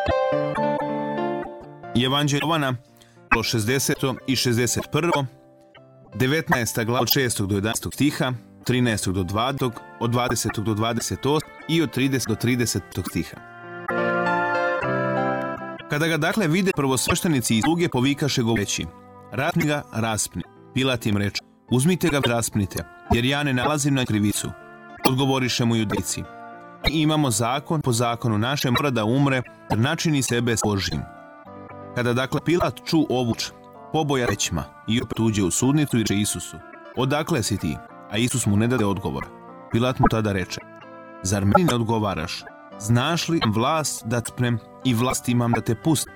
Evanđelje Jovana, 60. i 61. 19. glava od 6. do 11. stiha, 13. do 20. od 20. do 28. i od 30. do 30. stiha. Kada ga dakle vide prvosveštenici i sluge, povikaše govoreći: raspni ga, raspni. Pilat im reče: uzmite ga, raspnite, jer ja ne nalazim na krivicu. Odgovoriše mu Judejci: imamo zakon, po zakonu našem mora da umre, jer načini sebe Božjim. Kada dakle Pilat ču ovuč, poboja rećma i opet uđe u sudnicu i reče Isusu: odakle si ti? A Isus mu ne dade odgovor. Pilat mu tada reče: zar meni ne odgovaraš? Znaš li vlast da tpnem i vlast imam da te pustim?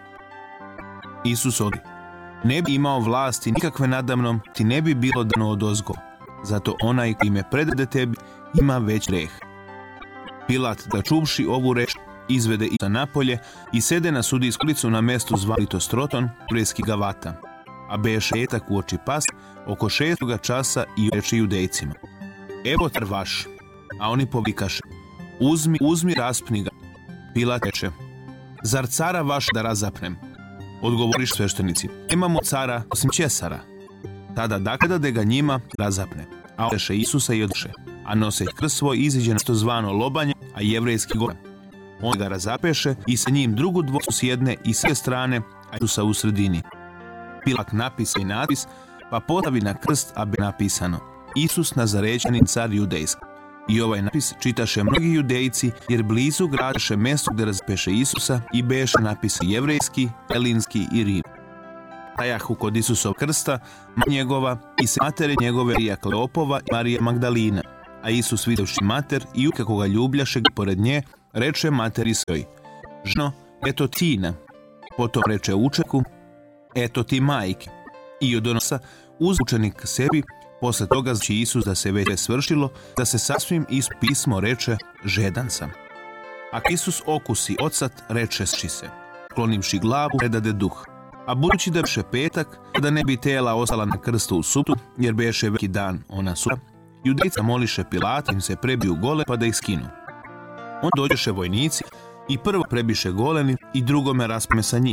Isus odgovori: ne bi imao vlasti nikakve nadamnom, ti ne bi bilo dano odozgo. Zato onaj koji me predade tebi ima već greh. Pilat, da čuvši ovu reč, izvede Isusa napolje i sede na sudijsku ulicu na mestu zvanito Stroton, evejski Gavata. A beše petak uoči Paske, oko 6. časa, i reče Judejcima: evo car vaš. A oni povikaše: uzmi, raspni ga. Pilat reče: zar cara vaš da razapnem? Odgovoriš sveštenici: nemamo cara osim Cesara. Tada dakle dade ga njima razapne. A odeše Isusa i odeše, a nose krst svoj iziđe na što zvano Lobanje, a jevrejski Golgota. On ga razapeše i sa njim drugu dvojicu s jedne i s jedne strane, a Isusa u sredini. Pilat napisa i natpis, pa postavi na krst, a be napisano: Isus Nazarećanin, car judejski. I ovaj napis čitaše mnogi Judejci, jer blizu gradaše mesto gde razapeše Isusa i beše napisi jevrejski, elinski i rim. Stajahu kod Isusov krsta njegova i se matere njegove Marija Kleopova i Marija Magdalina. A Isus, videvši mater i kako ga ljubljaše pored nje, reče materi svoj: ženo, eto tina. Potom reče učeniku: eto ti majke. I od onosa uz učenik sebi. Posle toga znači Isus da se već svršilo, da se sasvim iz pismo reče: žedan sam. A Isus okusi odsad, reče se, klonivši glavu, predade duh. A budući da beše petak, da ne bi tela ostala na krstu u subotu, jer beše veliki dan ona subota, Judejca moliše Pilata im se prebiju gole pa da ih skinu. On dođeše vojnici i prvo prebiše goleni i drugome raspme sa njim.